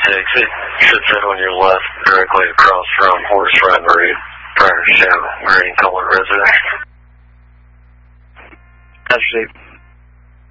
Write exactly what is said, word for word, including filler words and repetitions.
six. It sits in on your left, directly across from Horse Run Route, prior to Green Color Residence. That's Steve.